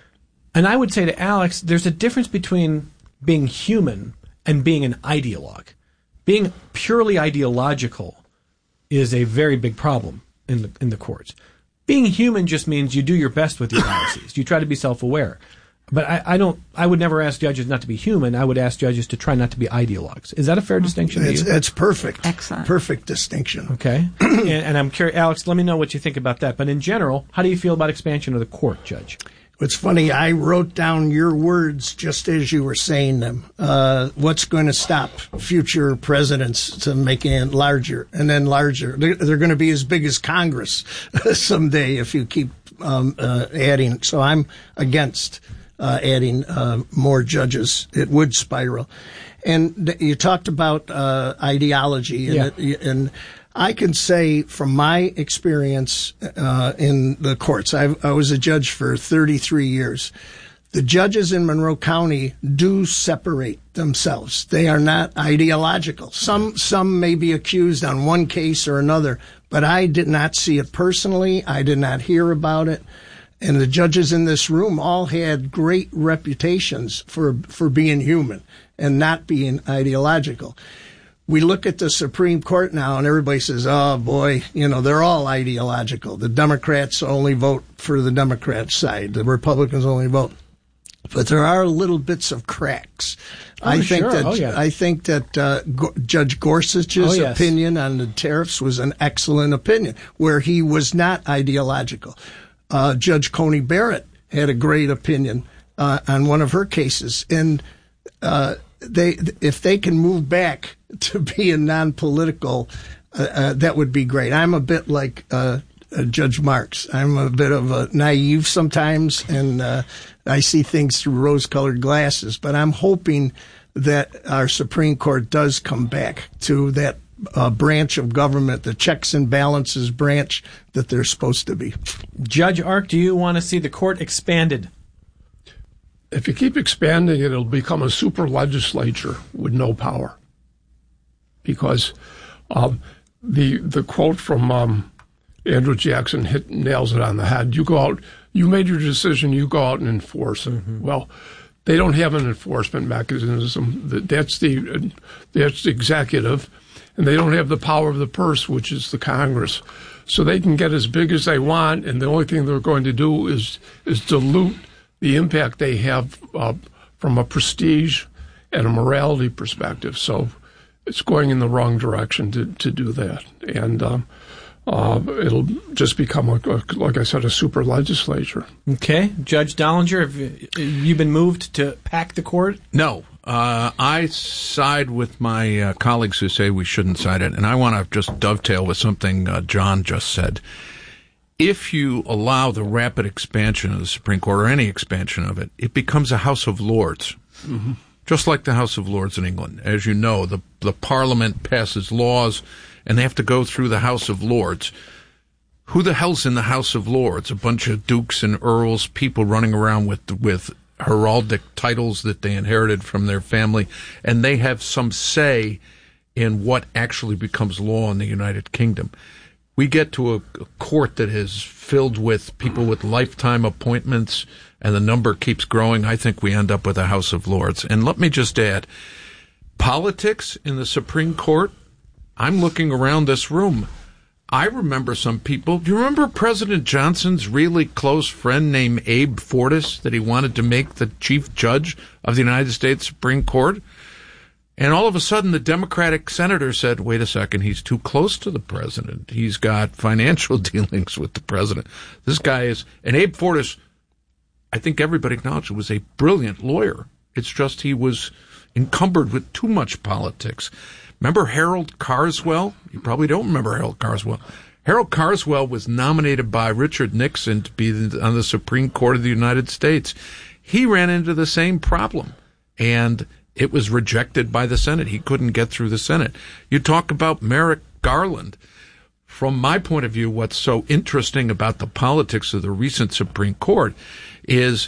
Speaker 3: And I would say to Alex, there's a difference between being human and being an ideologue. Being purely ideological is a very big problem in the in the courts. Being human just means you do your best with your biases. You try to be self-aware. But I, I don't. I would never ask judges not to be human. I would ask judges to try not to be ideologues. Is that a fair distinction?
Speaker 13: It's,
Speaker 3: to you?
Speaker 13: it's perfect.
Speaker 14: Excellent.
Speaker 13: Perfect distinction.
Speaker 3: Okay. and, and I'm curious, Alex. Let me know what you think about that. But in general, how do you feel about expansion of the court, Judge?
Speaker 13: It's funny. I wrote down your words just as you were saying them. Uh, what's going to stop future presidents to making it larger and then larger? They're, they're going to be as big as Congress someday if you keep um, uh, adding. So I'm against uh, adding uh, more judges. It would spiral. And th- you talked about uh, ideology, and,
Speaker 3: yeah.
Speaker 13: it, and I can say from my experience uh, in the courts, I've, I was a judge for thirty-three years. The judges in Monroe County do separate themselves. They are not ideological. Some some may be accused on one case or another, but I did not see it personally. I did not hear about it. And the judges in this room all had great reputations for for being human and not being ideological. We look at the Supreme Court now and everybody says, oh, boy, you know, they're all ideological. The Democrats only vote for the Democrat side. The Republicans only vote. But there are little bits of cracks.
Speaker 3: Oh,
Speaker 13: I think
Speaker 3: sure.
Speaker 13: that
Speaker 3: oh, yeah.
Speaker 13: I think that uh, Go- Judge Gorsuch's
Speaker 3: oh, yes.
Speaker 13: opinion on the tariffs was an excellent opinion, where he was not ideological. Uh, Judge Coney Barrett had a great opinion uh, on one of her cases. And uh, they, if they can move back to being non-political, uh, uh, that would be great. I'm a bit like uh, uh, Judge Marks. I'm a bit of a naive sometimes, and uh, I see things through rose-colored glasses. But I'm hoping that our Supreme Court does come back to that uh, branch of government, the checks and balances branch that they're supposed to be.
Speaker 3: Judge Ark, do you want to see the court expanded?
Speaker 12: If you keep expanding it, it'll become a super legislature with no power. Because um, the the quote from um, Andrew Jackson hit nails it on the head. You go out, you made your decision, you go out and enforce it. Mm-hmm. Well, they don't have an enforcement mechanism. That's the that's the executive, and they don't have the power of the purse, which is the Congress. So they can get as big as they want, and the only thing they're going to do is is dilute the impact they have uh, from a prestige and a morality perspective. So it's going in the wrong direction to, to do that. And um, uh, it'll just become, a, a, like I said, a super legislature.
Speaker 3: Okay. Judge Dollinger, have you been moved to pack the court?
Speaker 11: No. Uh, I side with my uh, colleagues who say we shouldn't side it. And I want to just dovetail with something uh, John just said. If you allow the rapid expansion of the Supreme Court, or any expansion of it, it becomes a House of Lords, mm-hmm. just like the House of Lords in England. As you know, the, the Parliament passes laws, and they have to go through the House of Lords. Who the hell's in the House of Lords? A bunch of dukes and earls, people running around with with heraldic titles that they inherited from their family, and they have some say in what actually becomes law in the United Kingdom. We get to a, a court that is filled with people with lifetime appointments, and the number keeps growing. I think we end up with a House of Lords. And let me just add, politics in the Supreme Court, I'm looking around this room. I remember some people. Do you remember President Johnson's really close friend named Abe Fortas that he wanted to make the chief judge of the United States Supreme Court? And all of a sudden, the Democratic senator said, wait a second, he's too close to the president. He's got financial dealings with the president. This guy is, and Abe Fortas, I think everybody acknowledged, was a brilliant lawyer. It's just he was encumbered with too much politics. Remember Harold Carswell? You probably don't remember Harold Carswell. Harold Carswell was nominated by Richard Nixon to be on the Supreme Court of the United States. He ran into the same problem, and it was rejected by the Senate. He couldn't get through the Senate. You talk about Merrick Garland. From my point of view, what's so interesting about the politics of the recent Supreme Court is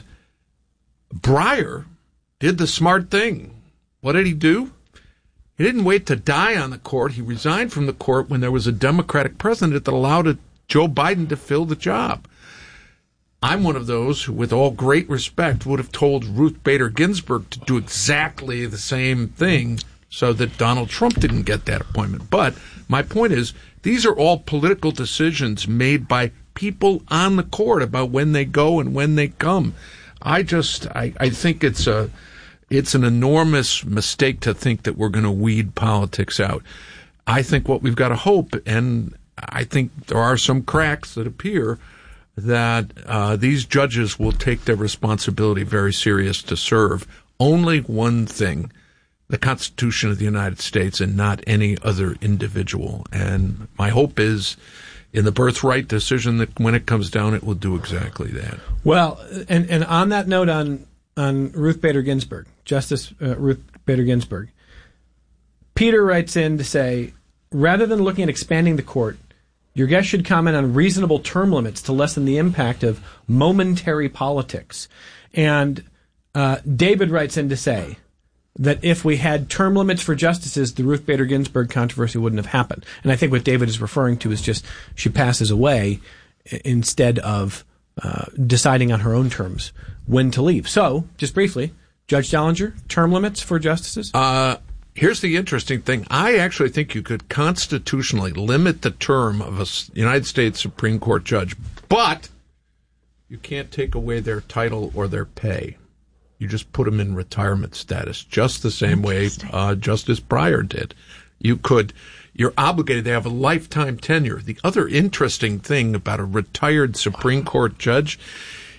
Speaker 11: Breyer did the smart thing. What did he do? He didn't wait to die on the court. He resigned from the court when there was a Democratic president that allowed Joe Biden to fill the job. I'm one of those who, with all great respect, would have told Ruth Bader Ginsburg to do exactly the same thing so that Donald Trump didn't get that appointment. But my point is, these are all political decisions made by people on the court about when they go and when they come. I just, I, I think it's a, it's an enormous mistake to think that we're going to weed politics out. I think what we've got to hope, and I think there are some cracks that appear, that uh, these judges will take their responsibility very serious to serve only one thing, the Constitution of the United States, and not any other individual. And my hope is, in the birthright decision, that when it comes down, it will do exactly that.
Speaker 3: Well, and, and on that note on, on Ruth Bader Ginsburg, Justice uh, Ruth Bader Ginsburg, Peter writes in to say, rather than looking at expanding the court, your guest should comment on reasonable term limits to lessen the impact of momentary politics. And uh, David writes in to say that if we had term limits for justices, the Ruth Bader Ginsburg controversy wouldn't have happened. And I think what David is referring to is just she passes away instead of uh, deciding on her own terms when to leave. So, just briefly, Judge Dollinger, term limits for justices?
Speaker 11: Uh Here's the interesting thing. I actually think you could constitutionally limit the term of a United States Supreme Court judge, but you can't take away their title or their pay. You just put them in retirement status, just the same way uh, Justice Breyer did. You could, you're obligated to have a lifetime tenure. The other interesting thing about a retired Supreme Court judge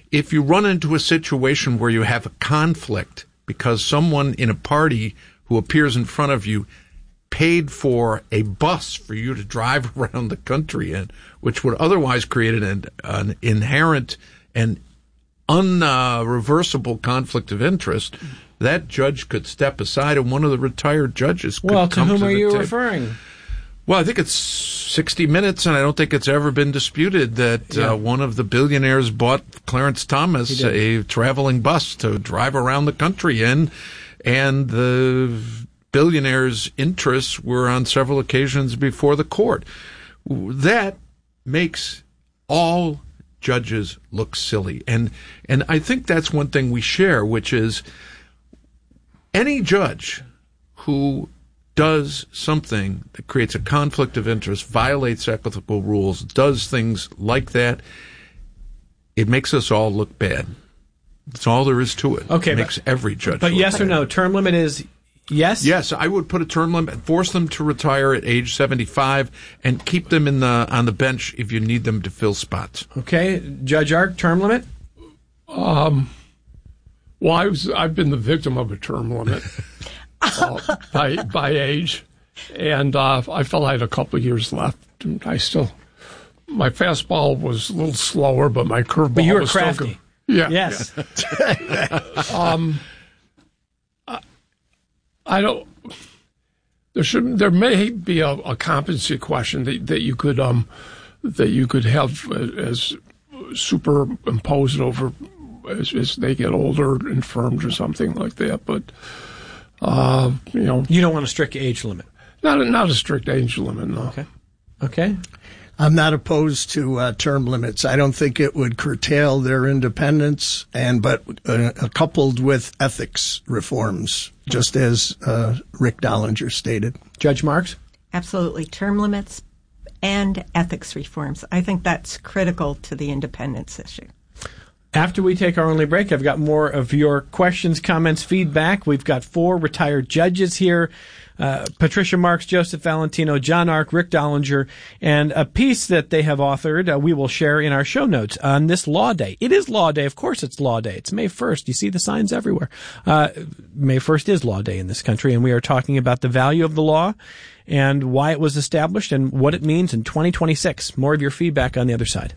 Speaker 11: if you run into a situation where you have a conflict because someone in a party who appears in front of you paid for a bus for you to drive around the country in, which would otherwise create an, an inherent and unreversible uh, conflict of interest, that judge could step aside and one of the retired judges could
Speaker 3: well, to
Speaker 11: come
Speaker 3: whom
Speaker 11: to
Speaker 3: are
Speaker 11: the
Speaker 3: you
Speaker 11: table.
Speaker 3: referring?
Speaker 11: Well, I think it's sixty minutes, and I don't think it's ever been disputed that
Speaker 3: Yeah.
Speaker 11: uh, one of the billionaires bought Clarence Thomas a traveling bus to drive around the country in, and the billionaire's interests were on several occasions before the court. That makes all judges look silly. And and I think that's one thing we share, which is any judge who does something that creates a conflict of interest, violates ethical rules, does things like that, it makes us all look bad. That's all there is to it.
Speaker 3: Okay,
Speaker 11: it makes
Speaker 3: but,
Speaker 11: every judge
Speaker 3: But
Speaker 11: look
Speaker 3: yes
Speaker 11: bad.
Speaker 3: or no, term limit is yes?
Speaker 11: Yes, I would put a term limit, force them to retire at age seventy-five, and keep them in the on the bench if you need them to fill spots.
Speaker 3: Okay, Judge Ark, term limit?
Speaker 12: Um, well, I was, I've been the victim of a term limit uh, by by age, and uh, I felt I had a couple of years left. And I still, my fastball was a little slower, but my curveball
Speaker 3: But you were
Speaker 12: was still
Speaker 3: crafty.
Speaker 12: good. Yeah.
Speaker 3: Yes.
Speaker 12: um, I, I don't. There should. There may be a, a competency question that that you could um that you could have as superimposed over as, as they get older, infirmed or something like that. But uh, you know,
Speaker 3: you don't want a strict age limit.
Speaker 12: Not a, not a strict age limit. No.
Speaker 3: Okay. Okay.
Speaker 13: I'm not opposed to uh, term limits. I don't think it would curtail their independence, and but uh, coupled with ethics reforms, just as uh, Rick Dollinger stated.
Speaker 3: Judge Marks?
Speaker 14: Absolutely. Term limits and ethics reforms. I think that's critical to the independence issue.
Speaker 3: After we take our only break, I've got more of your questions, comments, feedback. We've got four retired judges here. Uh, Patricia Marks, Joseph Valentino, John Ark, Rick Dollinger, and a piece that they have authored uh, we will share in our show notes on this Law Day. It is Law Day. Of course it's Law Day. It's May first. You see the signs everywhere. Uh, May first is Law Day in this country, and we are talking about the value of the law and why it was established and what it means in twenty twenty-six. More of your feedback on the other side.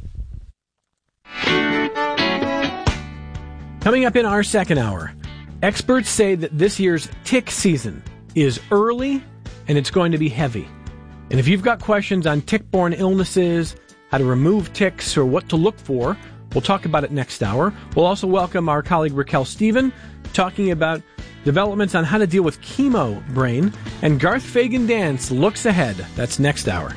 Speaker 3: Coming up in our second hour, experts say that this year's tick season is early and it's going to be heavy. And if you've got questions on tick-borne illnesses, how to remove ticks, or what to look for, we'll talk about it next hour. We'll also welcome our colleague Raquel Stephen, talking about developments on how to deal with chemo brain, and Garth Fagan Dance looks ahead. That's next hour.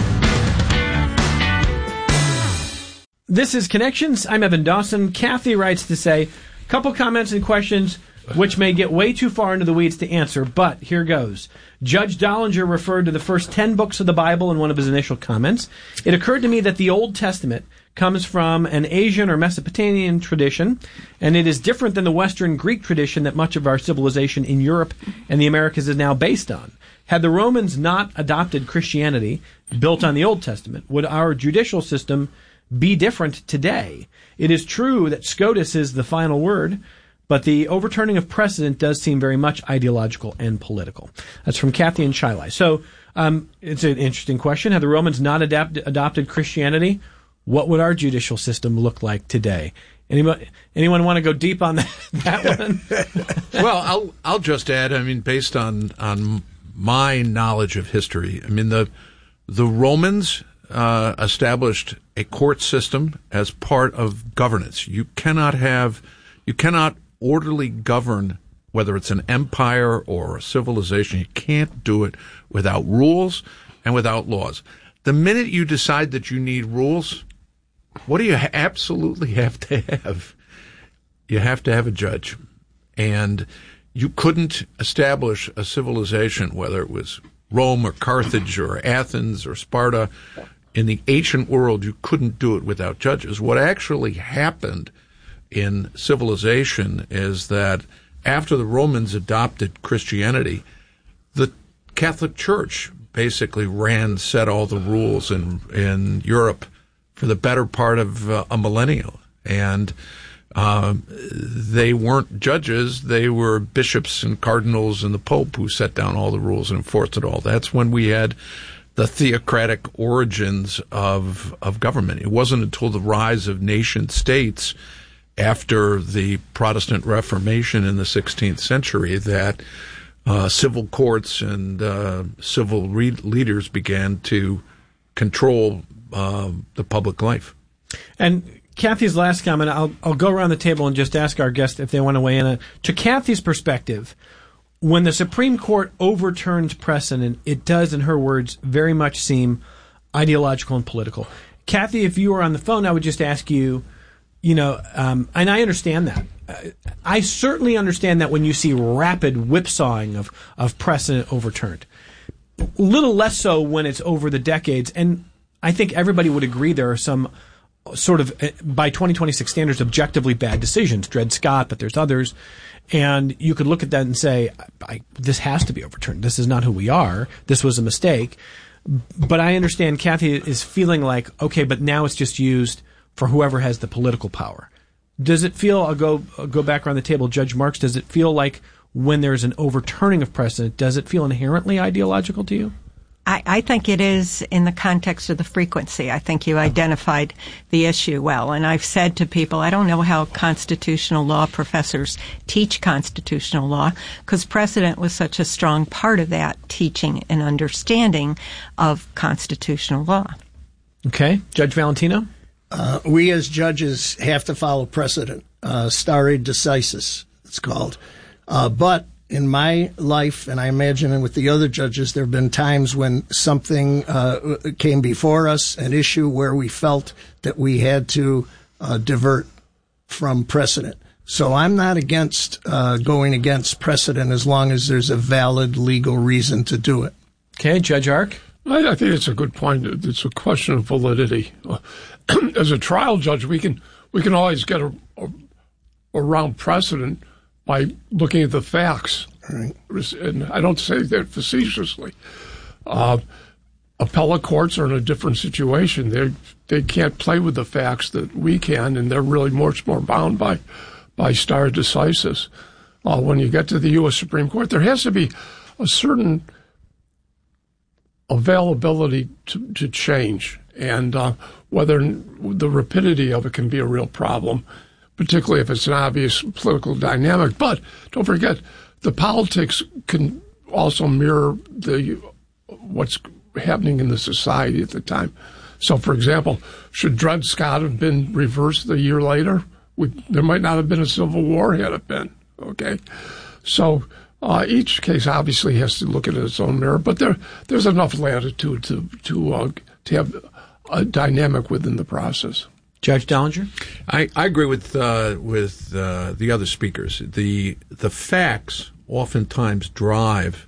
Speaker 3: This is Connections. I'm Evan Dawson. Kathy writes to say, a couple comments and questions which may get way too far into the weeds to answer, but here goes. Judge Dollinger referred to the first ten books of the Bible in one of his initial comments. It occurred to me that the Old Testament comes from an Asian or Mesopotamian tradition, and it is different than the Western Greek tradition that much of our civilization in Europe and the Americas is now based on. Had the Romans not adopted Christianity built on the Old Testament, would our judicial system be different today? It is true that SCOTUS is the final word, but the overturning of precedent does seem very much ideological and political. That's from Kathy and Chilai. So um, it's an interesting question. Had the Romans not adapt, adopted Christianity, what would our judicial system look like today? Anyone, anyone want to go deep on that, that one?
Speaker 11: Well, I'll I'll just add. I mean, based on on my knowledge of history, I mean the the Romans uh, established a court system as part of governance. You cannot have you cannot orderly govern, whether it's an empire or a civilization. You can't do it without rules and without laws. The minute you decide that you need rules, what do you ha- absolutely have to have? You have to have a judge. And you couldn't establish a civilization, whether it was Rome or Carthage or Athens or Sparta. In the ancient world, you couldn't do it without judges. What actually happened in civilization is that after the Romans adopted Christianity, the Catholic Church basically ran, set all the rules in in Europe for the better part of uh, a millennium. And Uh, they weren't judges. They were bishops and cardinals and the Pope who set down all the rules and enforced it all. That's when we had the theocratic origins of of government. It wasn't until the rise of nation states after the Protestant Reformation in the sixteenth century that uh, civil courts and uh, civil re- leaders began to control uh, the public life.
Speaker 3: And Kathy's last comment, I'll, I'll go around the table and just ask our guests if they want to weigh in. To Kathy's perspective, when the Supreme Court overturns precedent, it does, in her words, very much seem ideological and political. Kathy, if you were on the phone, I would just ask you, you know, um, and I understand that. Uh, I certainly understand that when you see rapid whipsawing of, of precedent overturned. A little less so when it's over the decades. And I think everybody would agree there are some sort of, by twenty twenty-six standards, objectively bad decisions. Dred Scott, but there's others. And you could look at that and say, I, this has to be overturned. This is not who we are. This was a mistake. But I understand Kathy is feeling like, okay, but now it's just used for whoever has the political power. Does it feel, I'll go, I'll go back around the table, Judge Marks, does it feel like when there's an overturning of precedent, does it feel inherently ideological to you?
Speaker 14: I, I think it is in the context of the frequency. I think you identified the issue well. And I've said to people, I don't know how constitutional law professors teach constitutional law, because precedent was such a strong part of that teaching and understanding of constitutional law.
Speaker 3: Okay. Judge Valentino?
Speaker 13: Uh, we as judges have to follow precedent, uh, stare decisis, it's called. Uh, but in my life, and I imagine with the other judges, there have been times when something uh, came before us, an issue where we felt that we had to uh, divert from precedent. So I'm not against uh, going against precedent as long as there's a valid legal reason to do it.
Speaker 3: Okay, Judge Ark?
Speaker 12: I, I think it's a good point. It's a question of validity. As a trial judge, we can we can always get a, a, around precedent by looking at the facts.
Speaker 13: Right.
Speaker 12: And I don't say that facetiously. Uh, appellate courts are in a different situation. They they can't play with the facts that we can, and they're really much more bound by by stare decisis. Uh, when you get to the U S Supreme Court, there has to be a certain availability to, to change, and uh, whether the rapidity of it can be a real problem, particularly if it's an obvious political dynamic. But don't forget, the politics can also mirror the what's happening in the society at the time. So, for example, should Dred Scott have been reversed a year later? We, there might not have been a civil war had it been. Okay, so uh, each case obviously has to look at its own merit, but there there's enough latitude to to uh, to have a dynamic within the process.
Speaker 3: Judge Dollinger?
Speaker 11: I, I agree with uh, with uh, the other speakers. The the facts oftentimes drive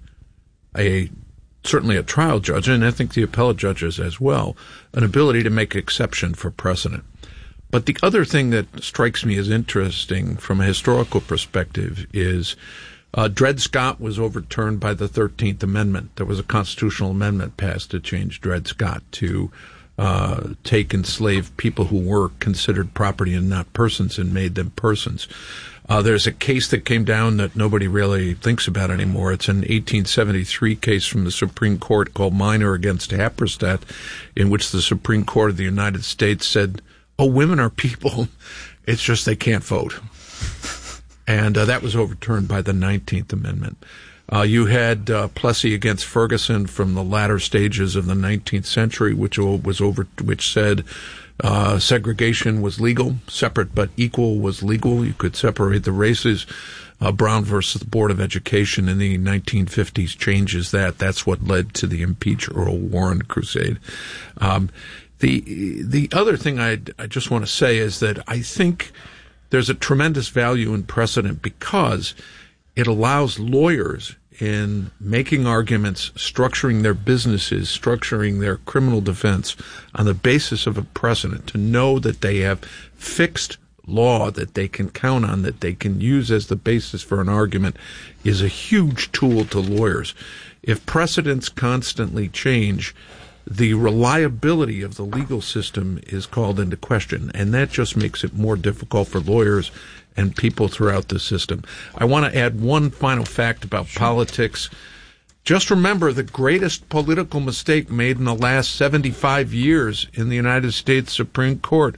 Speaker 11: a certainly a trial judge, and I think the appellate judges as well, an ability to make exception for precedent. But the other thing that strikes me as interesting from a historical perspective is uh, Dred Scott was overturned by the thirteenth Amendment. There was a constitutional amendment passed to change Dred Scott to uh, take enslaved people who were considered property and not persons and made them persons. Uh, there's a case that came down that nobody really thinks about anymore. It's an eighteen seventy-three case from the Supreme Court called Minor against Happerstat, in which the Supreme Court of the United States said, oh, women are people. It's just they can't vote. And uh, that was overturned by the nineteenth Amendment. Uh, you had uh, Plessy against Ferguson from the latter stages of the nineteenth century, which was over, which said uh, segregation was legal, separate but equal was legal. You could separate the races. Uh, Brown versus the Board of Education in the nineteen fifties changes that. That's what led to the impeach Earl Warren crusade. Um, The the other thing I I just want to say is that I think there's a tremendous value in precedent because it allows lawyers in making arguments, structuring their businesses, structuring their criminal defense on the basis of a precedent to know that they have fixed law that they can count on, that they can use as the basis for an argument, is a huge tool to lawyers. If precedents constantly change, the reliability of the legal system is called into question, and that just makes it more difficult for lawyers and people throughout the system. I want to add one final fact about sure. politics. Just remember the greatest political mistake made in the last seventy-five years in the United States Supreme Court.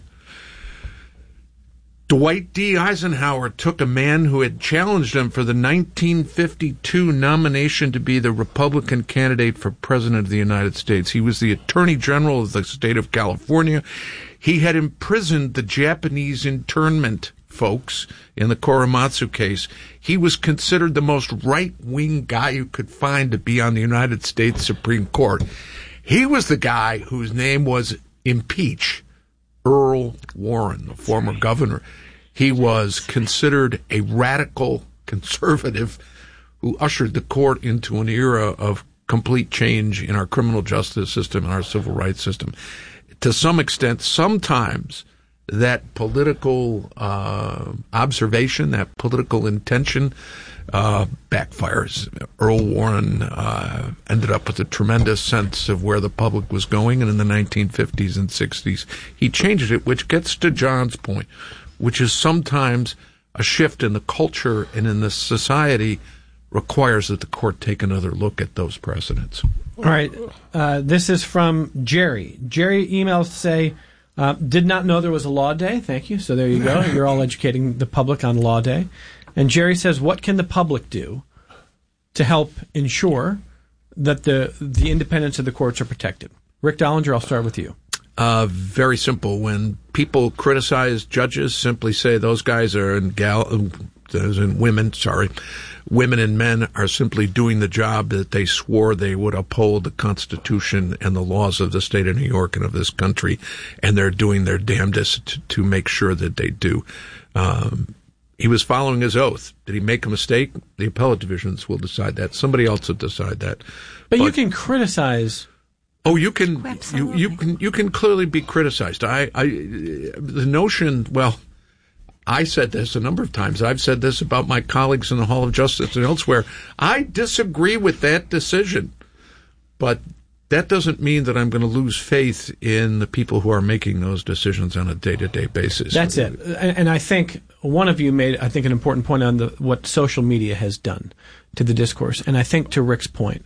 Speaker 11: Dwight D. Eisenhower took a man who had challenged him for the nineteen fifty-two nomination to be the Republican candidate for President of the United States. He was the Attorney General of the state of California. He had imprisoned the Japanese internment folks in the Korematsu case. He was considered the most right-wing guy you could find to be on the United States Supreme Court. He was the guy whose name was impeach. Earl Warren, the former governor. He was considered a radical conservative who ushered the court into an era of complete change in our criminal justice system and our civil rights system. To some extent, sometimes that political uh, observation, that political intention, uh, backfires. Earl Warren uh, ended up with a tremendous sense of where the public was going, and in the nineteen fifties and sixties, he changed it, which gets to John's point, which is sometimes a shift in the culture and in the society requires that the court take another look at those precedents.
Speaker 3: All right. Uh, this is from Jerry. Jerry emails to say, uh, did not know there was a law day. Thank you. So there you go. You're all educating the public on law day. And Jerry says, what can the public do to help ensure that the the independence of the courts are protected? Rick Dollinger, I'll start with you.
Speaker 11: Uh, very simple. When people criticize judges, simply say those guys are in gal, those in women, sorry, women and men are simply doing the job that they swore they would uphold the Constitution and the laws of the state of New York and of this country, and they're doing their damnedest to, to make sure that they do. Um, He was following his oath. Did he make a mistake? The appellate divisions will decide that. Somebody else will decide that.
Speaker 3: But, but you can criticize.
Speaker 11: Oh, you can. You, you can. You can clearly be criticized. I, I. The notion. Well, I said this a number of times. I've said this about my colleagues in the Hall of Justice and elsewhere. I disagree with that decision, but that doesn't mean that I'm going to lose faith in the people who are making those decisions on a day-to-day basis.
Speaker 3: That's it. And I think one of you made, I think, an important point on the, what social media has done to the discourse. And I think to Rick's point,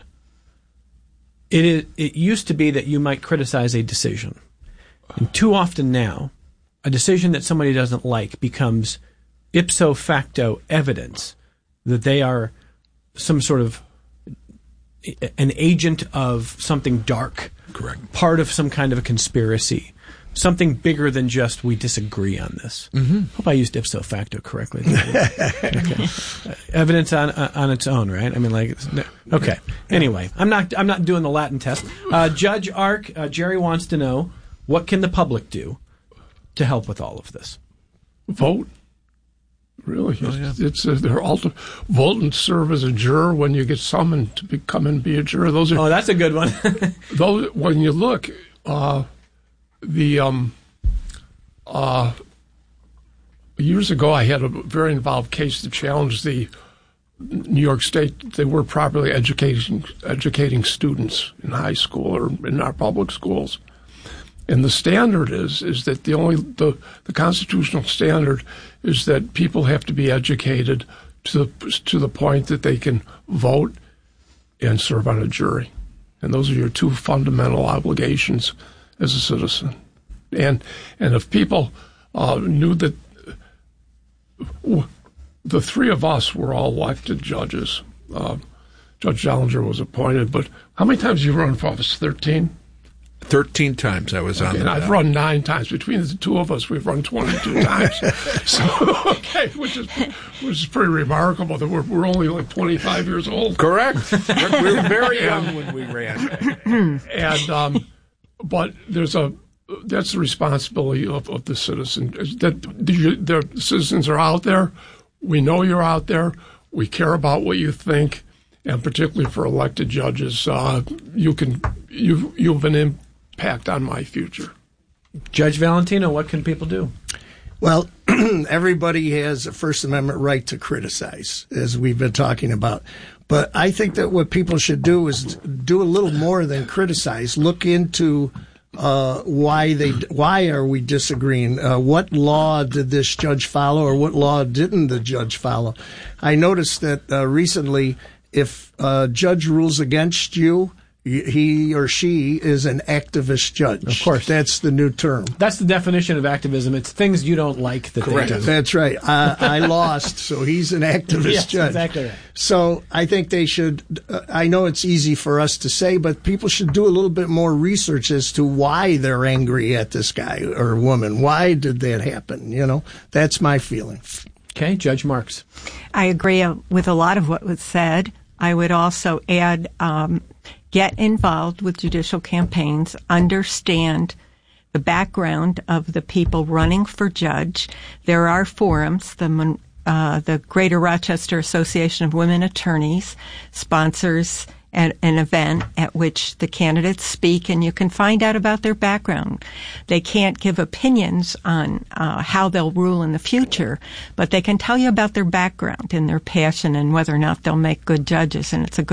Speaker 3: it is, it used to be that you might criticize a decision. And too often now, a decision that somebody doesn't like becomes ipso facto evidence that they are some sort of an agent of something dark.
Speaker 11: Correct.
Speaker 3: Part of some kind of a conspiracy. Something bigger than just we disagree on this.
Speaker 11: Mm-hmm.
Speaker 3: Hope I used ipso facto correctly. Okay. Uh, evidence on uh, on its own, right? I mean, like, okay. Anyway, I'm not I'm not doing the Latin test. Uh, Judge Ark, uh, Jerry wants to know, what can the public do to help with all of this?
Speaker 12: Vote. Really,
Speaker 11: oh, yeah.
Speaker 12: it's uh, they're all to vote and serve as a juror when you get summoned to become and be a juror. Those are
Speaker 3: oh, that's a good one.
Speaker 12: those when you look, uh, the um, uh, years ago I had a very involved case to challenge the New York State. They were properly educating educating students in high school or in our public schools. And the standard is is that the only the, the constitutional standard is that people have to be educated to the to the point that they can vote and serve on a jury, and those are your two fundamental obligations as a citizen. And and if people uh, knew that w- the three of us were all elected judges, uh, Judge Dollinger was appointed, but how many times have you run for office? Thirteen.
Speaker 11: Thirteen times I was
Speaker 12: okay,
Speaker 11: on.
Speaker 12: And I've run nine times. Between the two of us, we've run twenty-two times. So, okay, which is which is pretty remarkable that we're we're only like twenty-five years old.
Speaker 11: Correct. We were very young when we ran.
Speaker 12: And um, but there's a that's the responsibility of, of the citizen. That the, the citizens are out there. We know you're out there. We care about what you think, and particularly for elected judges, uh, you can you you've been in. Impact on my future.
Speaker 3: Judge Valentino, what can people do?
Speaker 13: Well, everybody has a First Amendment right to criticize, as we've been talking about. But I think that what people should do is do a little more than criticize. Look into uh, why they why are we disagreeing? Uh, what law did this judge follow, or what law didn't the judge follow? I noticed that uh, recently, if a judge rules against you, he or she is an activist judge.
Speaker 3: Of course.
Speaker 13: That's the new term.
Speaker 3: That's the definition of activism. It's things you don't like that
Speaker 13: Correct.
Speaker 3: they do.
Speaker 13: That's right. I, I lost, so he's an activist
Speaker 3: yes,
Speaker 13: judge.
Speaker 3: Exactly right.
Speaker 13: So I think they should, uh, I know it's easy for us to say, but people should do a little bit more research as to why they're angry at this guy or woman. Why did that happen? You know, that's my feeling.
Speaker 3: Okay, Judge Marks.
Speaker 14: I agree with a lot of what was said. I would also add, um, get involved with judicial campaigns, understand the background of the people running for judge. There are forums. The uh, the Greater Rochester Association of Women Attorneys sponsors an, an event at which the candidates speak, and you can find out about their background. They can't give opinions on uh, how they'll rule in the future, but they can tell you about their background and their passion and whether or not they'll make good judges, and it's a good